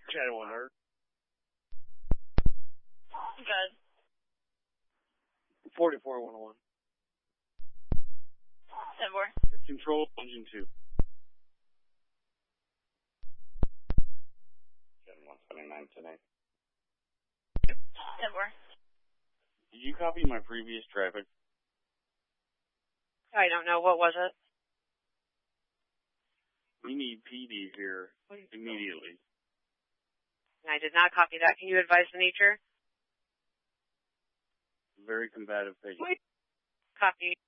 Chad 100. Good. 44-101. 10-4. Control engine 2. Chad 179 today. 10-4. Did you copy my previous traffic? I don't know. What was it? We need PD here immediately. I did not copy that. Can you advise the nature? Very combative patient. Copy.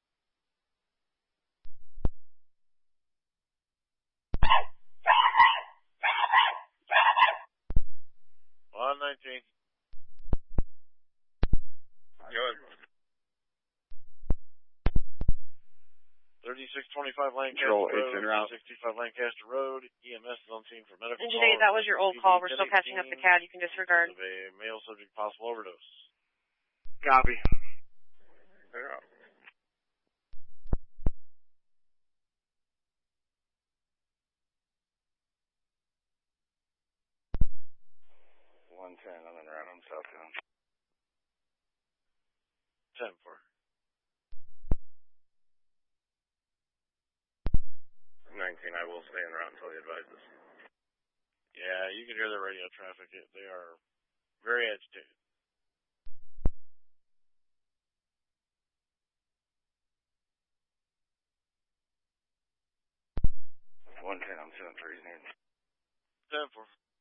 On 19. Good. 3625 Lancaster Control, Road, 8's en route. 65 Lancaster Road. EMS is on scene for medical Engine call. 8, that was your old call. We're still catching up the CAD. You can disregard. Of a male subject possible overdose. Copy. They're out. I'm en route. I'm southbound. 10-4. 19, I will stay en route until he advises. Yeah, you can hear the radio traffic. They are very agitated. I'm 7-3 near. 10-4.